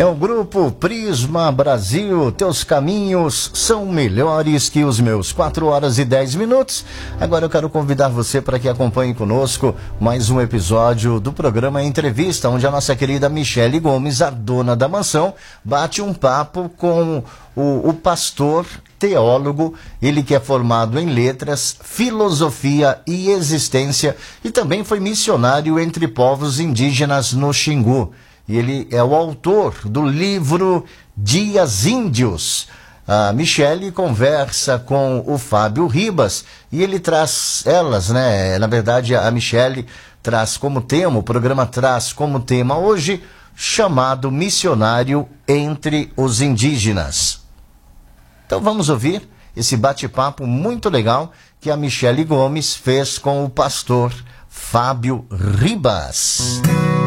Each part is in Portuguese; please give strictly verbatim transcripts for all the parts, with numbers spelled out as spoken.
É o Grupo Prisma Brasil, teus caminhos são melhores que os meus. quatro horas e dez minutos. Agora eu quero convidar você para que acompanhe conosco mais um episódio do programa Entrevista, onde a nossa querida Michele Gomes, a dona da mansão, bate um papo com o, o pastor teólogo, ele que é formado em letras, filosofia e existência e também foi missionário entre povos indígenas no Xingu. E ele é o autor do livro Dias Índios. A Michele conversa com o Fábio Ribas e ele traz elas, né? Na verdade, a Michele traz como tema, o programa traz como tema hoje, chamado Missionário entre os Indígenas. Então vamos ouvir esse bate-papo muito legal que a Michele Gomes fez com o pastor Fábio Ribas.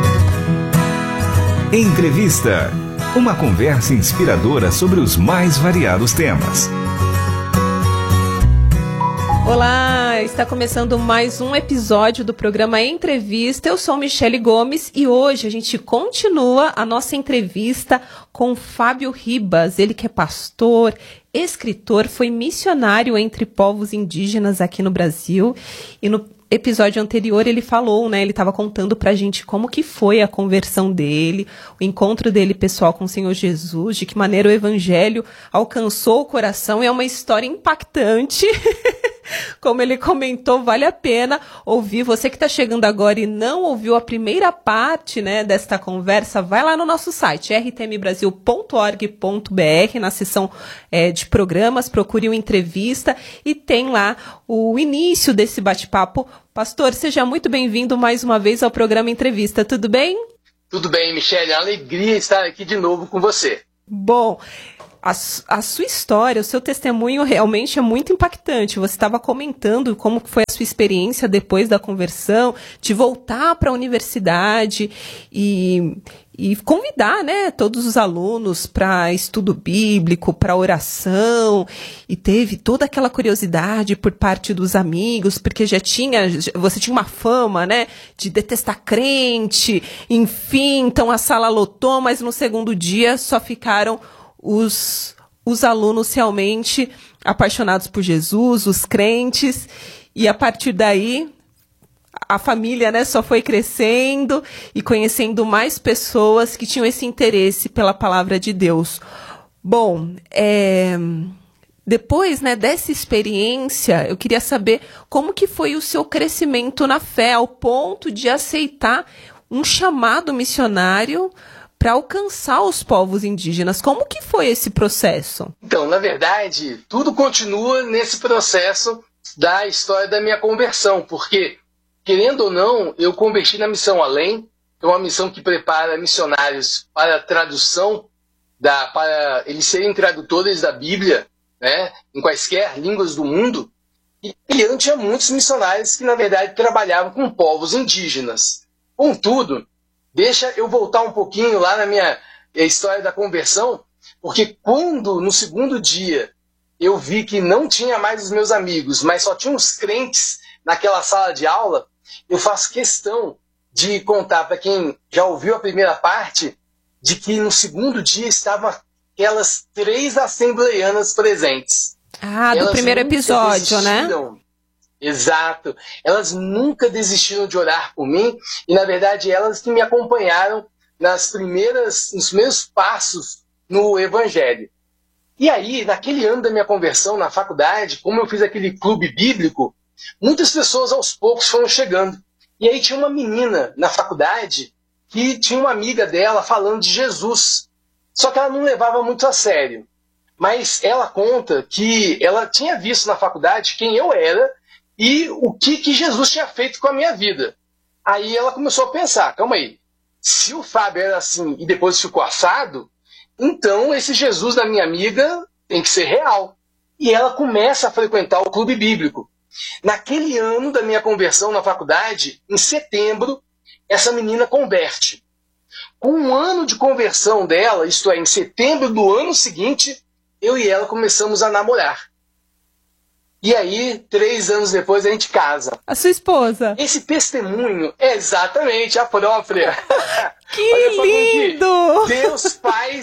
Entrevista. Uma conversa inspiradora sobre os mais variados temas. Olá, está começando mais um episódio do programa Entrevista. Eu sou Michele Gomes e hoje a gente continua a nossa entrevista com Fábio Ribas. Ele que é pastor, escritor, foi missionário entre povos indígenas aqui no Brasil. E no episódio anterior ele falou, né, ele estava contando pra gente como que foi a conversão dele, o encontro dele pessoal com o Senhor Jesus, de que maneira o evangelho alcançou o coração. É uma história impactante. Como ele comentou, vale a pena ouvir. Você que está chegando agora e não ouviu a primeira parte, né, desta conversa, vai lá no nosso site, r t m brasil ponto org ponto b r, na seção é, de programas, procure uma entrevista e tem lá o início desse bate-papo. Pastor, seja muito bem-vindo mais uma vez ao programa Entrevista, tudo bem? Tudo bem, Michele, é uma alegria estar aqui de novo com você. Bom, A, a sua história, o seu testemunho realmente é muito impactante. Você estava comentando como foi a sua experiência depois da conversão, de voltar para a universidade e, e convidar, né, todos os alunos para estudo bíblico, para oração. E teve toda aquela curiosidade por parte dos amigos, porque já tinha, você tinha uma fama, né, de detestar crente. Enfim, então a sala lotou, mas no segundo dia só ficaram Os, os alunos realmente apaixonados por Jesus, os crentes, e a partir daí a família, né, só foi crescendo e conhecendo mais pessoas que tinham esse interesse pela palavra de Deus. Bom, é, depois, né, dessa experiência, eu queria saber como que foi o seu crescimento na fé, ao ponto de aceitar um chamado missionário para alcançar os povos indígenas. Como que foi esse processo? Então, na verdade, tudo continua nesse processo da história da minha conversão, porque, querendo ou não, eu converti na Missão Além, é uma missão que prepara missionários para a tradução, da, para eles serem tradutores da Bíblia, né, em quaisquer línguas do mundo, e eu tinha muitos missionários que, na verdade, trabalhavam com povos indígenas. Contudo, deixa eu voltar um pouquinho lá na minha história da conversão, porque quando, no segundo dia, eu vi que não tinha mais os meus amigos, mas só tinha uns crentes naquela sala de aula, eu faço questão de contar para quem já ouviu a primeira parte, de que no segundo dia estavam aquelas três assembleianas presentes. Ah, do Elas primeiro episódio, né? Exato. Elas nunca desistiram de orar por mim e, na verdade, elas que me acompanharam nas primeiras, nos meus passos no Evangelho. E aí, naquele ano da minha conversão na faculdade, como eu fiz aquele clube bíblico, muitas pessoas aos poucos foram chegando. E aí tinha uma menina na faculdade que tinha uma amiga dela falando de Jesus. Só que ela não levava muito a sério. Mas ela conta que ela tinha visto na faculdade quem eu era e o que, que Jesus tinha feito com a minha vida. Aí ela começou a pensar, calma aí, se o Fábio era assim e depois ficou assado, então esse Jesus da minha amiga tem que ser real. E ela começa a frequentar o clube bíblico. Naquele ano da minha conversão na faculdade, em setembro, essa menina converte. Com um ano de conversão dela, isto é, em setembro do ano seguinte, eu e ela começamos a namorar. E aí, três anos depois, a gente casa. A sua esposa? Esse testemunho é exatamente a própria. Que lindo! Que Deus faz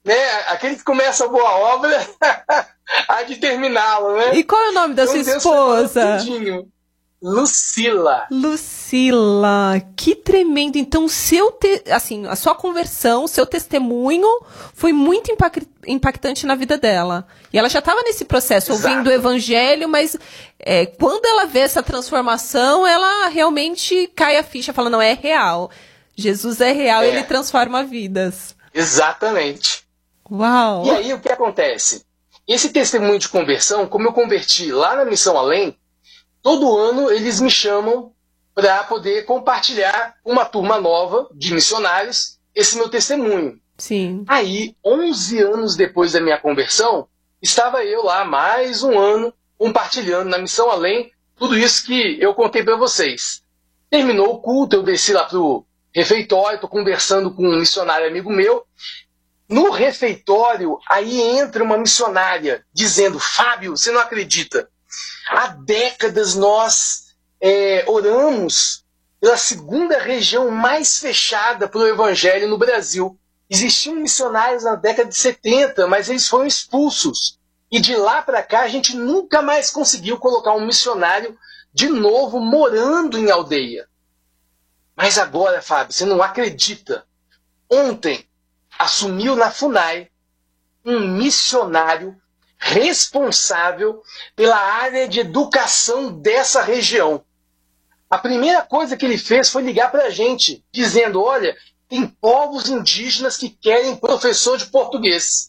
né? Aquele que começa a boa obra, há de terminá-la, né? E qual é o nome da então, sua Deus esposa? Lucila. Lucila, que tremendo. Então, seu te... assim, a sua conversão, seu testemunho foi muito impact... impactante na vida dela. E ela já estava nesse processo, Exato. ouvindo o evangelho, mas é, quando ela vê essa transformação, ela realmente cai a ficha, fala, não, é real. Jesus é real, É. ele transforma vidas. Exatamente. Uau! E aí, o que acontece? Esse testemunho de conversão, como eu converti lá na Missão Além, todo ano eles me chamam para poder compartilhar com uma turma nova de missionários esse meu testemunho. Sim. Aí, onze anos depois da minha conversão, estava eu lá mais um ano compartilhando na Missão Além tudo isso que eu contei para vocês. Terminou o culto, eu desci lá pro refeitório, estou conversando com um missionário amigo meu. No refeitório, aí entra uma missionária dizendo, Fábio, você não acredita? Há décadas nós é, oramos pela segunda região mais fechada para o evangelho no Brasil. Existiam missionários na década de setenta, mas eles foram expulsos. E de lá para cá a gente nunca mais conseguiu colocar um missionário de novo morando em aldeia. Mas agora, Fábio, você não acredita. Ontem assumiu na FUNAI um missionário responsável pela área de educação dessa região. A primeira coisa que ele fez foi ligar para a gente, dizendo, olha, tem povos indígenas que querem professor de português.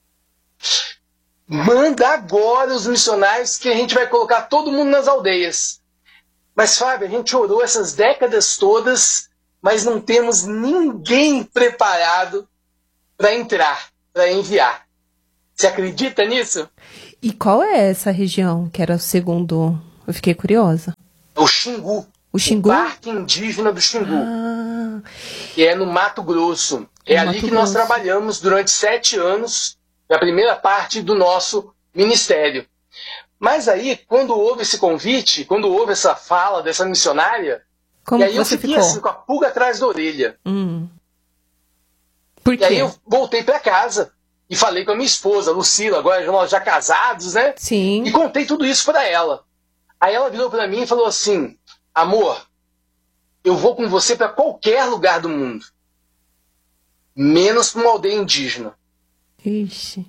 Manda agora os missionários que a gente vai colocar todo mundo nas aldeias. Mas, Fábio, a gente orou essas décadas todas, mas não temos ninguém preparado para entrar, para enviar. Você acredita nisso? E qual é essa região que era o segundo? Eu fiquei curiosa. O Xingu. O Xingu? O Parque Indígena do Xingu. Ah, Que é no Mato Grosso. É No ali Mato que nós Grosso. trabalhamos durante sete anos, na primeira parte do nosso ministério. Mas aí, quando houve esse convite, quando houve essa fala dessa missionária, como e aí que eu você fiquei ficou? assim, com a pulga atrás da orelha. Hum. Por E aí quê? eu voltei para casa e falei com a minha esposa, Lucila, agora nós já casados, né? Sim. E contei tudo isso para ela. Aí ela virou para mim e falou assim, amor, eu vou com você para qualquer lugar do mundo, menos para uma aldeia indígena. Ixi.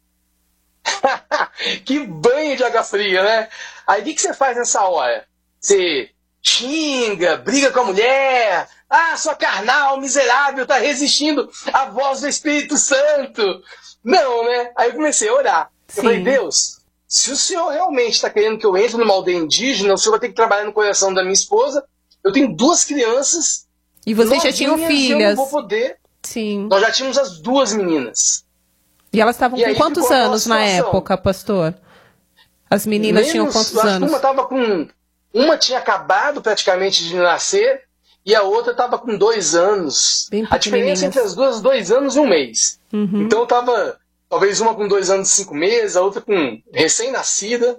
Que banho de água fria, né? Aí o que, que você faz nessa hora? Você xinga, briga com a mulher, ah, sua carnal, miserável, tá resistindo à voz do Espírito Santo. Não, né? Aí eu comecei a orar. Sim. Eu falei, Deus, se o Senhor realmente está querendo que eu entre numa aldeia indígena, o Senhor vai ter que trabalhar no coração da minha esposa. Eu tenho duas crianças. E vocês já tinham novinhas, e eu filhas? não vou poder. Sim. Nós já tínhamos as duas meninas. E elas estavam E com aí quantos ficou aquela anos na situação. época, pastor? As meninas Menos, tinham quantos acho que anos? Uma tava com, uma tinha acabado praticamente de nascer e a outra estava com dois anos. Bem A diferença pequenininhas. entre as duas, dois anos e um mês. Uhum. Então estava talvez uma com dois anos e cinco meses, a outra com recém-nascida.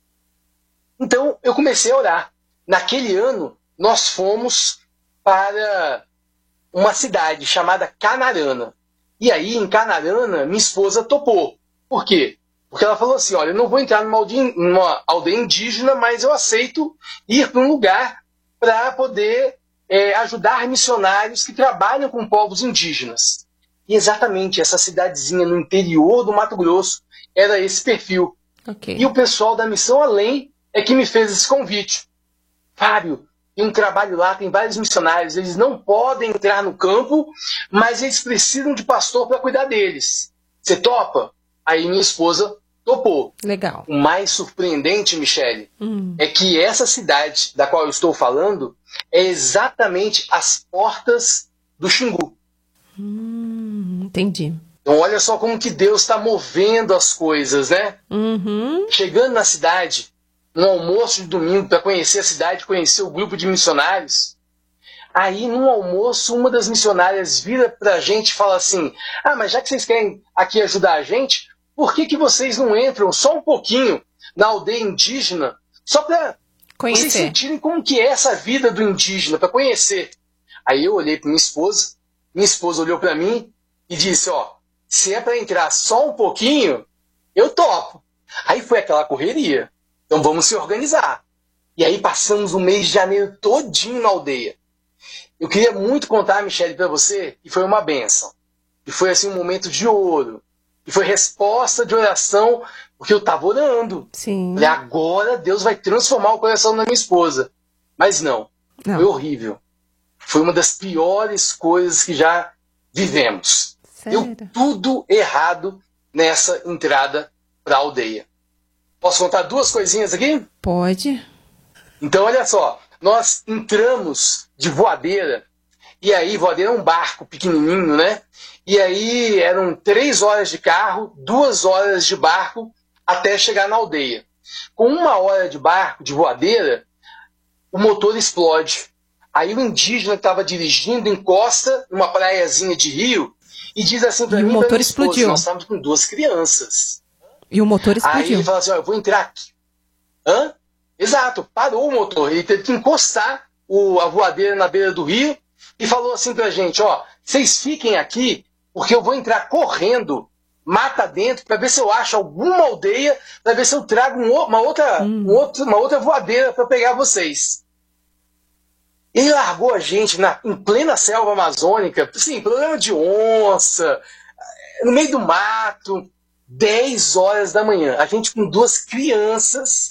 Então eu comecei a orar. Naquele ano nós fomos para uma cidade chamada Canarana. E aí em Canarana minha esposa topou. Por quê? Porque ela falou assim, olha, eu não vou entrar numa aldeia, numa aldeia indígena, mas eu aceito ir para um lugar para poder é, ajudar missionários que trabalham com povos indígenas. E exatamente essa cidadezinha no interior do Mato Grosso era esse perfil. Ok. E o pessoal da Missão Além é que me fez esse convite. Fábio, tem um trabalho lá, tem vários missionários, eles não podem entrar no campo, mas eles precisam de pastor para cuidar deles. Você topa? Aí minha esposa topou. Legal. O mais surpreendente, Michele, Hum. é que essa cidade da qual eu estou falando é exatamente as portas do Xingu. Hum, entendi. Então olha só como que Deus está movendo as coisas, né? Uhum. Chegando na cidade, no almoço de domingo, para conhecer a cidade, conhecer o grupo de missionários, aí num almoço uma das missionárias vira para a gente e fala assim, ah, mas já que vocês querem aqui ajudar a gente, por que, que vocês não entram só um pouquinho na aldeia indígena, só para vocês Conhecer. sentirem como que é essa vida do indígena, para conhecer. Aí eu olhei para minha esposa, minha esposa olhou para mim e disse, ó, Se é para entrar só um pouquinho, eu topo. Aí foi aquela correria. Então vamos se organizar. E aí passamos o mês de janeiro todinho na aldeia. Eu queria muito contar, Michele, para você, e foi uma bênção. E foi assim um momento de ouro. E foi resposta de oração, porque eu estava orando. Sim. Falei, agora Deus vai transformar o coração da minha esposa. Mas não, não. Foi horrível. Foi uma das piores coisas que já vivemos. Sério? Deu tudo errado nessa entrada para a aldeia. Posso contar duas coisinhas aqui? Pode. Então, olha só. Nós entramos de voadeira. E aí, voadeira é um barco pequenininho, né? E aí eram três horas de carro, duas horas de barco até chegar na aldeia. Com uma hora de barco, de voadeira, o motor explode. Aí o indígena que estava dirigindo encosta numa praiazinha de rio e diz assim para mim, o motor esposa, explodiu. Nós estávamos com duas crianças. E o motor explodiu. Aí ele fala assim, ó, eu vou entrar aqui. Hã? Exato, parou o motor. Ele teve que encostar o, a voadeira na beira do rio e falou assim pra gente, ó, vocês fiquem aqui porque eu vou entrar correndo, mata dentro, para ver se eu acho alguma aldeia, para ver se eu trago um, uma, outra, hum. um outro, uma outra voadeira para pegar vocês. Ele largou a gente na, em plena selva amazônica, sim, problema de onça, no meio do mato, dez horas da manhã. A gente com duas crianças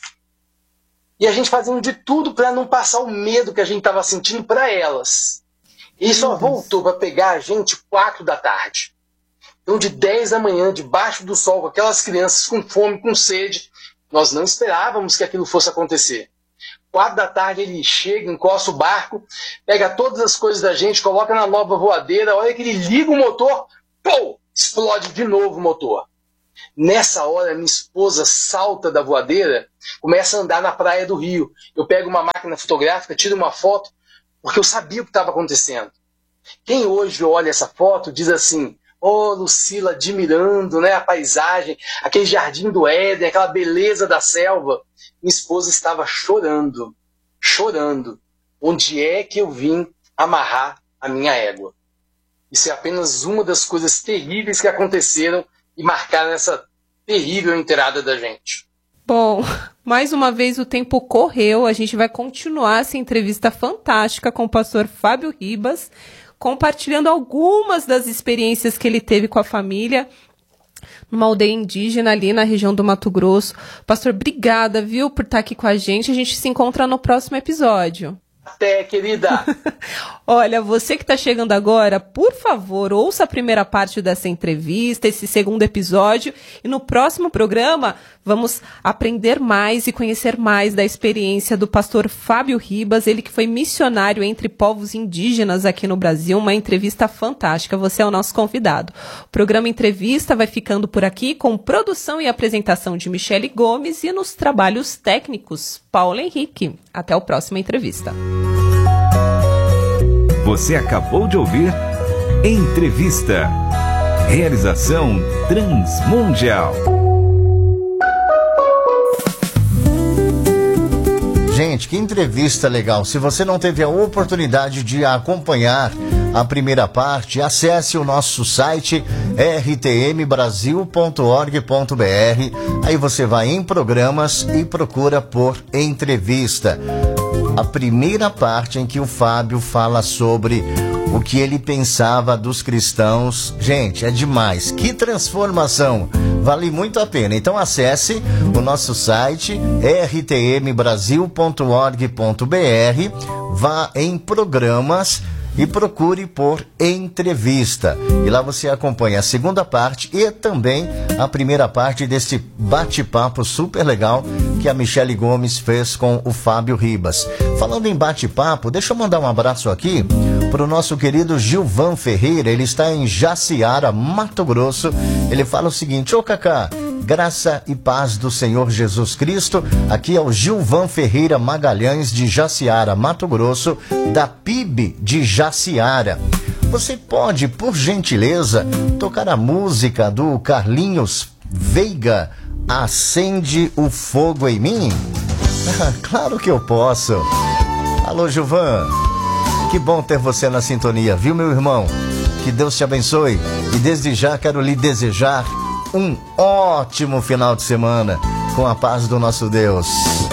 e a gente fazendo de tudo para não passar o medo que a gente estava sentindo para elas. E só voltou para pegar a gente quatro da tarde. Então, de dez da manhã, debaixo do sol, com aquelas crianças com fome, com sede, nós não esperávamos que aquilo fosse acontecer. Quatro da tarde ele chega, encosta o barco, pega todas as coisas da gente, coloca na nova voadeira, a hora que ele liga o motor, pô, explode de novo o motor. Nessa hora, minha esposa salta da voadeira, começa a andar na praia do rio. Eu pego uma máquina fotográfica, tiro uma foto, porque eu sabia o que estava acontecendo. Quem hoje olha essa foto diz assim, oh, Lucila, admirando, né, a paisagem, aquele jardim do Éden, aquela beleza da selva. Minha esposa estava chorando, chorando. Onde é que eu vim amarrar a minha égua? Isso é apenas uma das coisas terríveis que aconteceram e marcaram essa terrível entrada da gente. Bom, mais uma vez o tempo correu, a gente vai continuar essa entrevista fantástica com o pastor Fábio Ribas, compartilhando algumas das experiências que ele teve com a família numa aldeia indígena ali na região do Mato Grosso. Pastor, obrigada, viu, por estar aqui com a gente. A gente se encontra no próximo episódio. Até, querida! Olha, você que está chegando agora, por favor, ouça a primeira parte dessa entrevista, esse segundo episódio, e no próximo programa vamos aprender mais e conhecer mais da experiência do pastor Fábio Ribas, ele que foi missionário entre povos indígenas aqui no Brasil, uma entrevista fantástica, você é o nosso convidado. O programa Entrevista vai ficando por aqui com produção e apresentação de Michele Gomes e nos trabalhos técnicos, Paulo Henrique. Até o próximo Entrevista. Você acabou de ouvir Entrevista. Realização Transmundial. Gente, que entrevista legal. Se você não teve a oportunidade de acompanhar a primeira parte, acesse o nosso site r t m brasil ponto org ponto b r. Aí você vai em programas e procura por entrevista. A primeira parte em que o Fábio fala sobre o que ele pensava dos cristãos. Gente, é demais. Que transformação. Vale muito a pena. Então acesse o nosso site r t m brasil ponto org ponto b r, vá em programas e procure por entrevista. E lá você acompanha a segunda parte e também a primeira parte desse bate-papo super legal que a Michele Gomes fez com o Fábio Ribas. Falando em bate-papo, deixa eu mandar um abraço aqui para o nosso querido Gilvan Ferreira. Ele está em Jaciara, Mato Grosso. Ele fala o seguinte: ô Cacá, graça e paz do Senhor Jesus Cristo. Aqui é o Gilvan Ferreira Magalhães de Jaciara, Mato Grosso, da P I B de Jaciara. Você pode, por gentileza, tocar a música do Carlinhos Veiga, Acende o Fogo em Mim? Ah, claro que eu posso. Alô, Gilvan. Que bom ter você na sintonia, viu, meu irmão? Que Deus te abençoe. E desde já quero lhe desejar um ótimo final de semana com a paz do nosso Deus.